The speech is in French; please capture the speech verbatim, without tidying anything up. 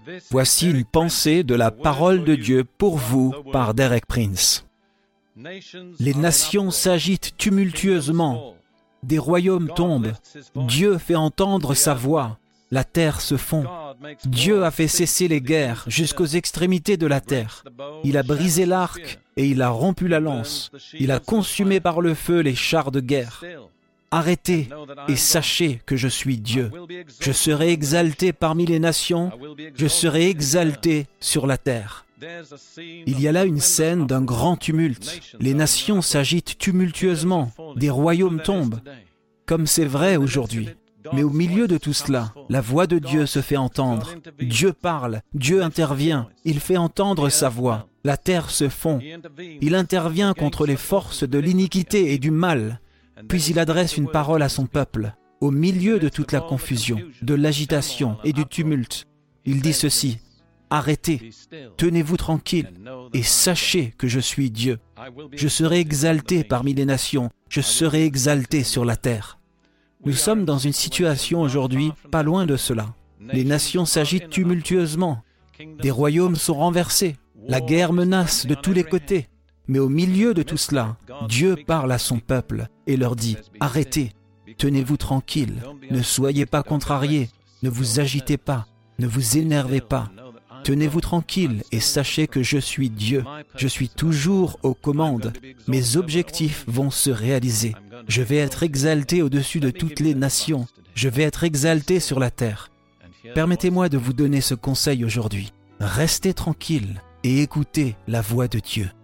Voici une pensée de la parole de Dieu pour vous par Derek Prince. Les nations s'agitent tumultueusement, des royaumes tombent, Dieu fait entendre sa voix, la terre se fond. Dieu a fait cesser les guerres jusqu'aux extrémités de la terre. Il a brisé l'arc et il a rompu la lance. Il a consumé par le feu les chars de guerre. Arrêtez et sachez que je suis Dieu. Je serai exalté parmi les nations, je serai exalté sur la terre. Il y a là une scène d'un grand tumulte. Les nations s'agitent tumultueusement, des royaumes tombent, comme c'est vrai aujourd'hui. Mais au milieu de tout cela, la voix de Dieu se fait entendre. Dieu parle, Dieu intervient, il fait entendre sa voix. La terre se fond. Il intervient contre les forces de l'iniquité et du mal. Puis il adresse une parole à son peuple. Au milieu de toute la confusion, de l'agitation et du tumulte, il dit ceci: arrêtez, tenez-vous tranquille et sachez que je suis Dieu. Je serai exalté parmi les nations, je serai exalté sur la terre. Nous sommes dans une situation aujourd'hui pas loin de cela. Les nations s'agitent tumultueusement. Des royaumes sont renversés. La guerre menace de tous les côtés. Mais au milieu de tout cela, Dieu parle à son peuple et leur dit: arrêtez, tenez-vous tranquille, ne soyez pas contrariés, ne vous agitez pas, ne vous énervez pas. Tenez-vous tranquille et sachez que je suis Dieu. Je suis toujours aux commandes. Mes objectifs vont se réaliser. Je vais être exalté au-dessus de toutes les nations. Je vais être exalté sur la terre. Permettez-moi de vous donner ce conseil aujourd'hui. Restez tranquille et écoutez la voix de Dieu.